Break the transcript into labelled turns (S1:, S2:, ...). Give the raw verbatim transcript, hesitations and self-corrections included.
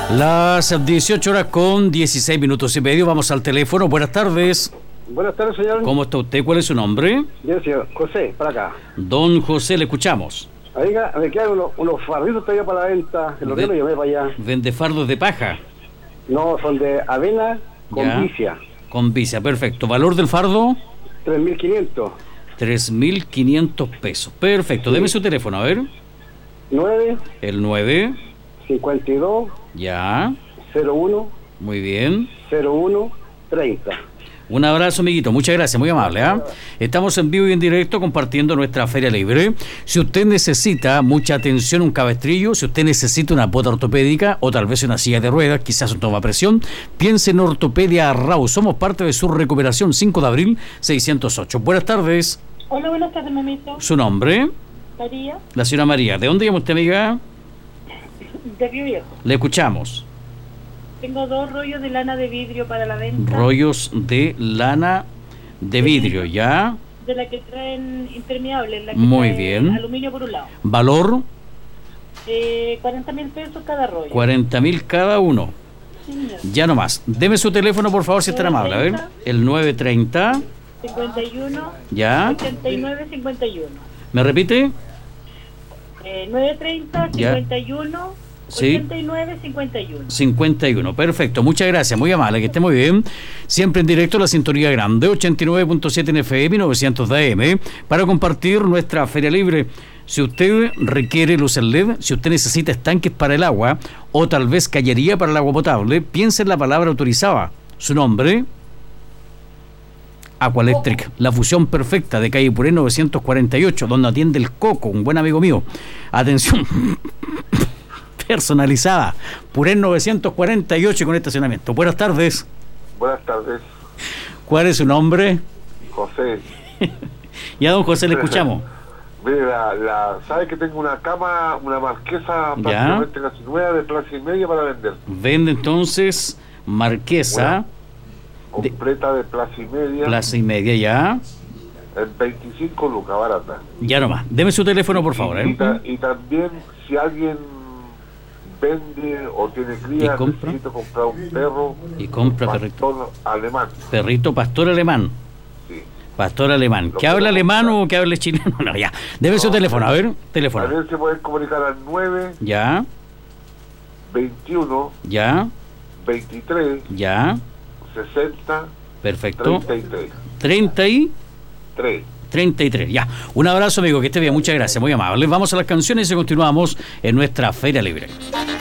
S1: Las dieciocho horas con dieciséis minutos y medio. Vamos al teléfono. Buenas tardes.
S2: Buenas tardes, señor.
S1: ¿Cómo está usted? ¿Cuál es su nombre?
S2: Bien, señor. José, para acá.
S1: Don José, le escuchamos.
S2: Oiga, me quedan unos, unos farditos todavía para la venta. El otro día lo llevé para allá.
S1: ¿Vende fardos de paja?
S2: No, son de avena con
S1: Ya.
S2: vicia.
S1: Con vicia, perfecto. ¿Valor del fardo?
S2: tres mil quinientos.
S1: tres mil quinientos pesos. Perfecto.
S2: Sí.
S1: Deme su teléfono, a ver.
S2: nueve
S1: El nueve.
S2: cincuenta y dos
S1: Ya.
S2: cero uno
S1: Muy bien.
S2: cero uno treinta.
S1: Un abrazo, amiguito. Muchas gracias, muy amable. ¿eh? Estamos en vivo y en directo compartiendo nuestra Feria Libre. Si usted necesita mucha atención, un cabestrillo, si usted necesita una bota ortopédica o tal vez una silla de ruedas, quizás un toma presión, piense en Ortopedia Arrau. Somos parte de su recuperación. cinco de abril seiscientos ocho. Buenas tardes.
S3: Hola, buenas tardes, mamito.
S1: ¿Su nombre?
S3: María,
S1: La señora María. ¿De dónde llama usted, amiga?
S3: de Río Viejo.
S1: Le escuchamos.
S3: Tengo dos rollos de lana de vidrio para la venta.
S1: Rollos de lana de vidrio, ¿ya?
S3: De la que traen impermeables. La que
S1: Muy
S3: trae
S1: bien.
S3: aluminio por un lado.
S1: Valor,
S3: Eh, cuarenta mil pesos cada rollo.
S1: cuarenta mil cada uno.
S3: Señor.
S1: Ya no más. Deme su teléfono, por favor, si es tan amable. A ver. El nueve treinta.
S3: cincuenta y uno,
S1: ¿Ya?
S3: ochenta y nueve, cincuenta y uno.
S1: ¿Me repite?
S3: Eh, nueve treinta,
S1: Ya.
S3: cincuenta y uno,
S1: Sí.
S3: ochenta y nueve, cincuenta y uno.
S1: cincuenta y uno. Perfecto. Muchas gracias. Muy amable. Que esté muy bien. Siempre en directo la sintonía grande. ochenta y nueve punto siete en F M, novecientos de A M. Para compartir nuestra Feria Libre. Si usted requiere luces L E D, si usted necesita estanques para el agua o tal vez cañería para el agua potable, piense en la palabra autorizada. Su nombre. Aqualectric, la fusión perfecta de calle Puré novecientos cuarenta y ocho, donde atiende el Coco, un buen amigo mío. Atención personalizada. Puré novecientos cuarenta y ocho con estacionamiento. Buenas tardes.
S4: Buenas tardes,
S1: ¿Cuál es su nombre?
S4: José.
S1: Y a don José le escuchamos.
S4: Mire, la, la, sabe que tengo una cama, una marquesa
S1: Ya.
S4: prácticamente casi nueva de plaza y media para vender.
S1: Vende entonces Marquesa, de-
S4: Completa de plaza y media,
S1: plaza y media, ya.
S4: en veinticinco lucas, barata.
S1: Ya nomás. Deme su teléfono, por favor.
S4: Y,
S1: ¿eh?
S4: ta- y también, si alguien vende o tiene cría,
S1: ¿Y compra?
S4: necesito comprar un perro.
S1: Y compra perrito.
S4: pastor alemán.
S1: Perrito pastor alemán.
S4: Sí.
S1: Pastor alemán.
S4: Lo
S1: ¿Que habla
S4: puedo
S1: alemán
S4: comprar.
S1: o que hable chileno? No, ya. Debe su
S4: No,
S1: teléfono. A ver,
S4: A
S1: teléfono.
S4: ver si pueden comunicar al nueve,
S1: Ya,
S4: veintiuno,
S1: ya,
S4: veintitrés,
S1: ya.
S4: sesenta,
S1: Perfecto.
S4: treinta y tres.
S1: treinta y
S4: tres.
S1: treinta y tres. Ya. Un abrazo, amigo. Que esté bien. Muchas gracias. Muy amable. Vamos a las canciones y continuamos en nuestra Feria Libre.